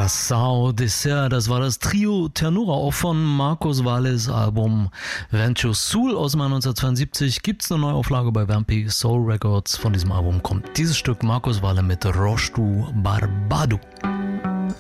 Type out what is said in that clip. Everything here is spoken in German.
Curaçao Dessert, das war das Trio Ternura, auch von Marcos Valles Album Vento Sul aus dem Jahr 1972. Gibt es eine Neuauflage bei Vampi Soul Records. Von diesem Album kommt dieses Stück Marcos Valle mit Roche du Barbado.